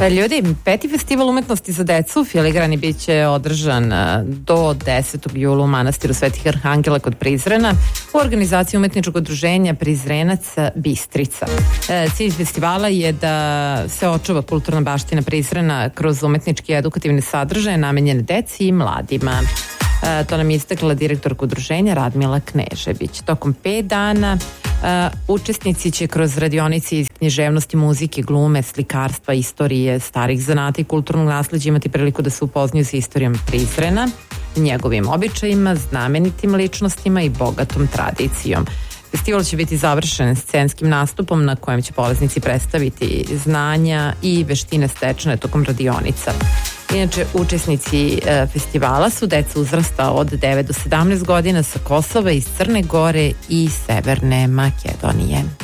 Ljudi, 5. festival umetnosti za decu u Filigrani bit će održan do 10. jula u manastiru Svetih Arhangela kod Prizrena u organizaciji umetničkog udruženja Prizrenac Bistrica. Cilj festivala je da se očuva kulturna baština Prizrena kroz umetnički i edukativne sadržaje namenjene deci i mladima. To nam je istakla direktorka udruženja Radmila Knežević. Tokom 5 dana učesnici će kroz radionice iz književnosti, muzike, glume, slikarstva, istorije, starih zanata i kulturnog nasleđa imati priliku da se upoznaju sa istorijom Prizrena, njegovim običajima, znamenitim ličnostima i bogatom tradicijom. Festival će biti završen scenskim nastupom na kojem će polaznici predstaviti znanja i veštine stečene tokom radionica. Inače, učesnici festivala su deca uzrasta od 9 do 17 godina sa Kosova, iz Crne Gore i Severne Makedonije.